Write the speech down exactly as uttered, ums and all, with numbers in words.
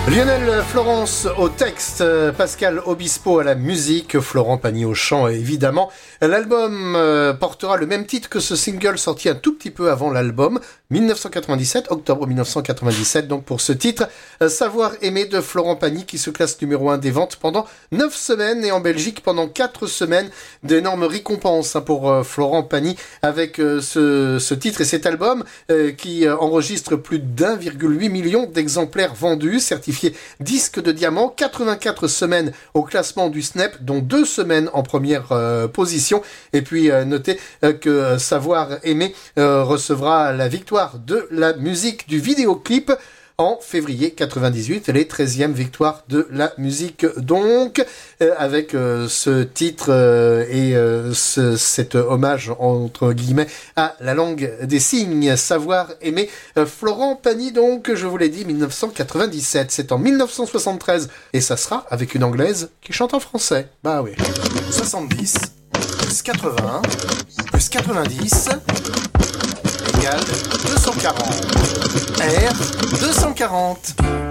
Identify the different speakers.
Speaker 1: Lionel Florence au texte, Pascal Obispo à la musique, Florent Pagny au chant évidemment. L'album euh, portera le même titre que ce single sorti un tout petit peu avant l'album, dix-neuf cent quatre-vingt-dix-sept, octobre dix-neuf cent quatre-vingt-dix-sept, donc pour ce titre, euh, Savoir aimer de Florent Pagny qui se classe numéro un des ventes pendant neuf semaines et en Belgique pendant quatre semaines, d'énormes récompenses hein, pour euh, Florent Pagny avec euh, ce, ce titre et cet album euh, qui euh, enregistre plus d'un virgule huit million d'exemplaires vendus, certifié disque de diamant, quatre-vingt-quatre semaines au classement du Snap, dont deux semaines en première euh, position. Et puis euh, notez euh, que euh, Savoir aimer euh, recevra la victoire de la musique du vidéoclip en février quatre-vingt-dix-huit, les treizième victoire de la musique donc, euh, avec euh, ce titre euh, et euh, ce, cet hommage entre guillemets à la langue des signes, Savoir aimer. Euh, Florent Pagny donc, je vous l'ai dit, dix-neuf cent quatre-vingt-dix-sept, c'est en dix-neuf cent soixante-treize et ça sera avec une anglaise qui chante en français. Bah oui. soixante-dix plus quatre-vingts plus quatre-vingt-dix égale deux cent quarante. R deux cent quarante.